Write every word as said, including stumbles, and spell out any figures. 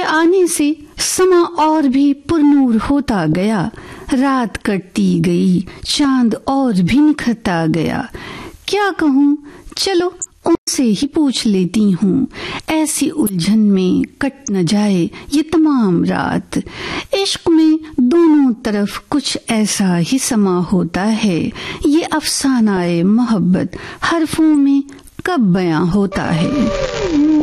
आने से समा और भी पुरनूर होता गया। रात कटती गई, चांद और भी निखरता गया। क्या कहूँ, चलो उनसे ही पूछ लेती हूँ। ऐसी उलझन में कट न जाए ये तमाम रात। इश्क में दोनों तरफ कुछ ऐसा ही समा होता है। ये अफसाना ए मोहब्बत हरफों में कब बयां होता है।